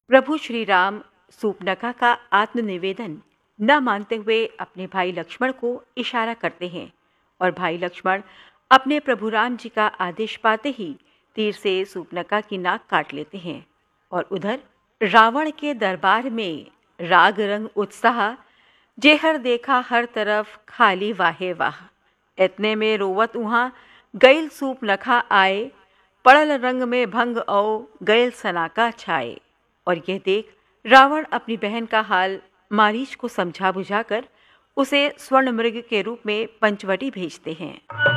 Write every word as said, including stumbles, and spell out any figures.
प्रभु श्री राम सूर्पनखा का आत्मनिवेदन न मानते हुए अपने भाई लक्ष्मण को इशारा करते हैं और भाई लक्ष्मण अपने प्रभु राम जी का आदेश पाते ही तीर से सूर्पनखा की नाक काट लेते हैं। और उधर रावण के दरबार में राग रंग उत्साह, जेहर देखा हर तरफ खाली वाहे वाह। इतने में रोवत उहाँ गैल सूर्पनखा आए, पड़ल रंग में भंग औ गैल सनाका छाए। और यह देख रावण अपनी बहन का हाल मारीच को समझा बुझाकर उसे स्वर्ण मृग के रूप में पंचवटी भेजते हैं।